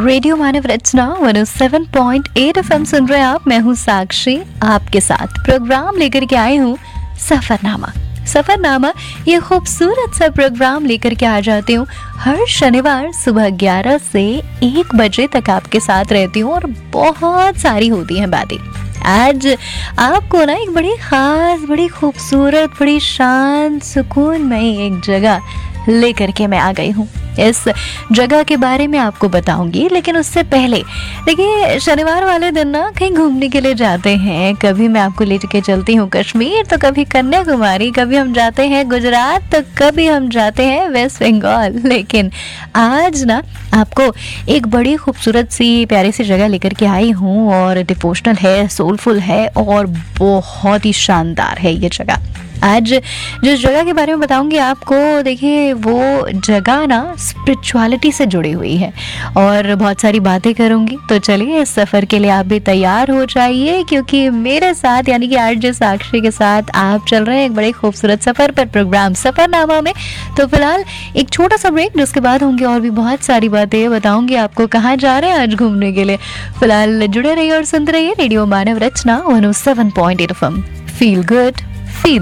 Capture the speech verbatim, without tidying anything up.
Radio मानव रचना एक सौ सात पॉइंट आठ एफएम सुन रहे हैं आप। मैं हूँ साक्षी, आपके साथ प्रोग्राम लेकर के आई हूँ सफरनामा। सफरनामा ये खूबसूरत सा प्रोग्राम लेकर के आ जाती हूँ हर शनिवार सुबह ग्यारह से एक बजे तक आपके साथ रहती हूँ और बहुत सारी होती हैं बातें। आज आपको ना एक बड़ी खास, बड़ी खूबसूरत, बड़ी शांत, सुकूनमयी एक जगह लेकर के मैं आ गई हूँ। इस जगह के बारे में आपको बताऊंगी, लेकिन उससे पहले देखिए, शनिवार वाले दिन ना कहीं घूमने के लिए जाते हैं। कभी मैं आपको लेके चलती हूँ कश्मीर, तो कभी कन्याकुमारी, कभी हम जाते हैं गुजरात, तो कभी हम जाते हैं वेस्ट बंगाल। लेकिन आज ना आपको एक बड़ी खूबसूरत सी प्यारी सी जगह लेकर के आई हूँ और डिवोशनल है, सोलफुल है और बहुत ही शानदार है ये जगह। आज जिस जगह के बारे में बताऊंगी आपको, देखिए वो जगह ना स्पिरिचुअलिटी से जुड़ी हुई है और बहुत सारी बातें करूंगी। तो चलिए, इस सफ़र के लिए आप भी तैयार हो जाइए, क्योंकि मेरे साथ यानी कि आरजे साक्षी के साथ आप चल रहे हैं एक बड़े खूबसूरत सफ़र पर, प्रोग्राम सफरनामा में। तो फिलहाल एक छोटा सा ब्रेक, जिसके बाद होंगे और भी बहुत सारी बातें। बताऊंगी आपको कहाँ जा रहे हैं आज घूमने के लिए। फिलहाल जुड़े रहिए और सुनते रहिए रेडियो मानव रचना एक सौ सात पॉइंट आठ एफएम। Feel good.